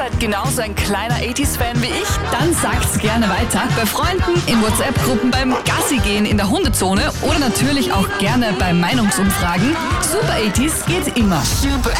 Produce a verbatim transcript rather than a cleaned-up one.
Seid genauso ein kleiner achtziger-Fan wie ich? Dann sagt's gerne weiter. Bei Freunden, in WhatsApp-Gruppen, beim Gassi-Gehen in der Hundezone oder natürlich auch gerne bei Meinungsumfragen. Super achtziger geht immer. Super